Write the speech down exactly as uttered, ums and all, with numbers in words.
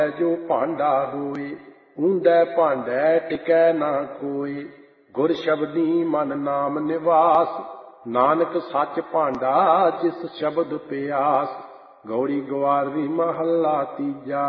ਜੋ ਭਾਂਡਾ ਹੋਏ, ਊਂਦੈ ਭਾਂਡੈ ਟਿਕੈ ਨਾ ਕੋਇ। ਗੁਰ ਸ਼ਬਦੀ ਮਨ ਨਾਮ ਨਿਵਾਸ, ਨਾਨਕ ਸੱਚ ਭਾਂਡਾ ਜਿਸ ਸ਼ਬਦ ਪਿਆਸ। ਗੌੜੀ ਗਵਾਰੀ ਮਹੱਲਾ ਤੀਜਾ।